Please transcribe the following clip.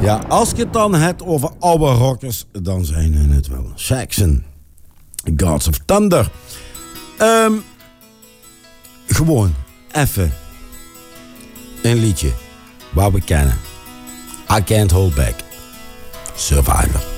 Ja, als je het dan hebt over oude rockers, dan zijn het wel Saxon. Gods of Thunder. Gewoon even een liedje waar we kennen. I Can't Hold Back. Survivor.